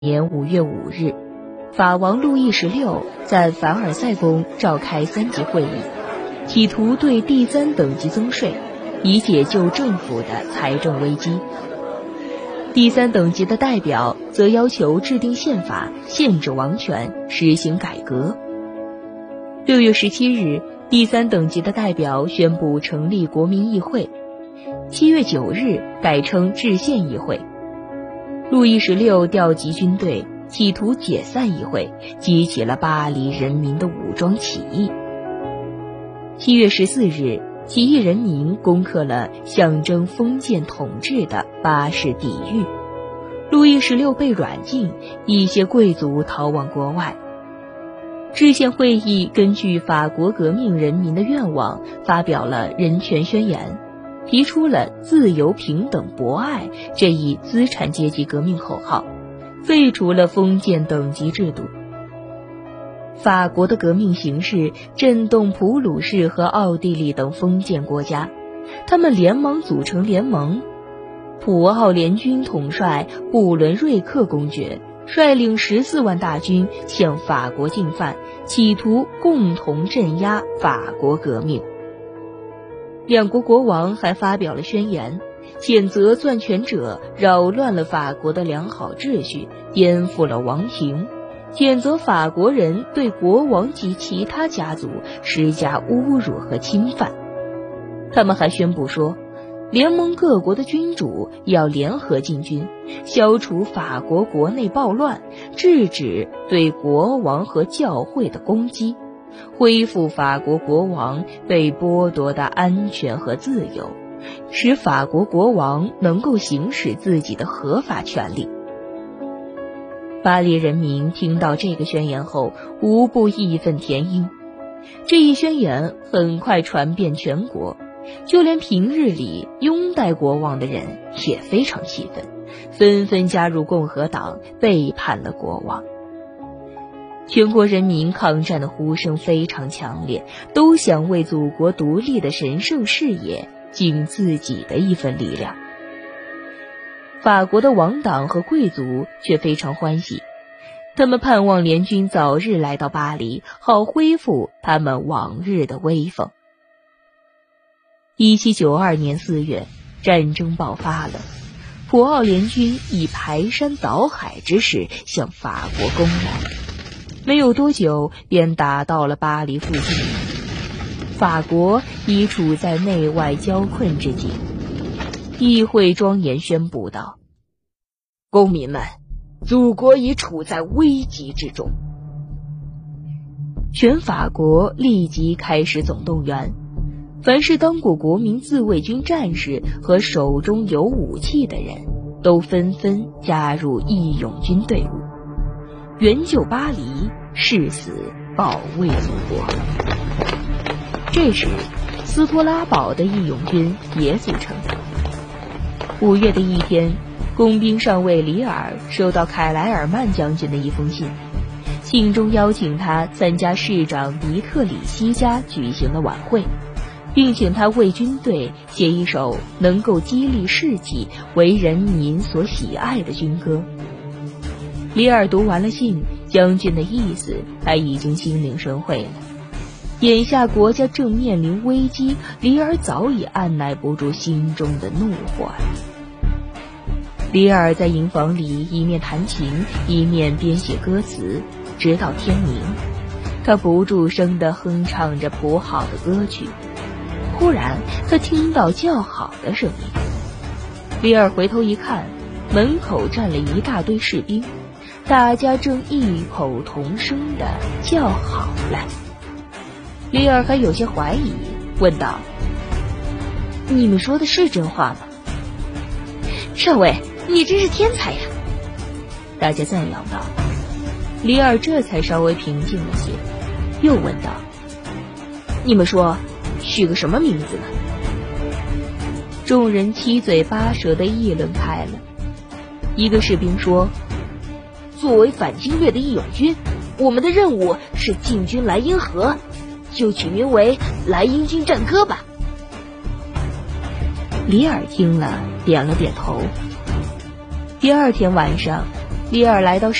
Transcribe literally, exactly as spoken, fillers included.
年五月五日，法王路易十六在凡尔赛宫召开三级会议，企图对第三等级增税，以解救政府的财政危机。第三等级的代表则要求制定宪法，限制王权，实行改革。六月十七日，第三等级的代表宣布成立国民议会，七月九日改称制宪议会。路易十六调集军队，企图解散议会，激起了巴黎人民的武装起义。七月十四日，起义人民攻克了象征封建统治的巴士底狱，路易十六被软禁，一些贵族逃往国外。制宪会议根据法国革命人民的愿望，发表了人权宣言，提出了自由、平等、博爱这一资产阶级革命口号，废除了封建等级制度。法国的革命形势震动普鲁士和奥地利等封建国家，他们连忙组成联盟。普奥联军统帅布伦瑞克公爵率领十四万大军向法国进犯，企图共同镇压法国革命。两国国王还发表了宣言，谴责篡权者扰乱了法国的良好秩序，颠覆了王庭，谴责法国人对国王及其他家族施加侮辱和侵犯。他们还宣布说，联盟各国的君主要联合进军，消除法国国内暴乱，制止对国王和教会的攻击，恢复法国国王被剥夺的安全和自由，使法国国王能够行使自己的合法权利。巴黎人民听到这个宣言后，无不义愤填膺。这一宣言很快传遍全国，就连平日里拥戴国王的人也非常气愤，纷纷加入共和党，背叛了国王。全国人民抗战的呼声非常强烈，都想为祖国独立的神圣事业尽自己的一份力量。法国的王党和贵族却非常欢喜，他们盼望联军早日来到巴黎，好恢复他们往日的威风。一七九二年四月，战争爆发了，普奥联军以排山倒海之势向法国攻来，没有多久便打到了巴黎附近。法国已处在内外交困之际。议会庄严宣布道：公民们，祖国已处在危急之中。全法国立即开始总动员，凡是当过国民自卫军战士和手中有武器的人，都纷纷加入义勇军队伍，援救巴黎，誓死保卫祖国。这时，斯托拉堡的义勇军也组成了。五月的一天，工兵上尉里尔收到凯莱尔曼将军的一封信，信中邀请他参加市长迪特里希家举行的晚会，并请他为军队写一首能够激励士气、为人民所喜爱的军歌。里尔读完了信，将军的意思他已经心领神会了。眼下国家正面临危机，里尔早已按耐不住心中的怒火了。里尔在营房里一面弹琴，一面编写歌词，直到天明。他不住声地哼唱着谱好的歌曲。忽然他听到叫好的声音，里尔回头一看，门口站了一大堆士兵，大家正异口同声地叫好了。里尔还有些怀疑，问道：你们说的是真话吗？上尉，你真是天才呀！大家赞扬道。里尔这才稍微平静了些，又问道：你们说取个什么名字呢？众人七嘴八舌地议论开了。一个士兵说：作为反侵略的义勇军，我们的任务是进军莱茵河，就取名为莱茵军战歌吧。里尔听了点了点头。第二天晚上， 里尔来到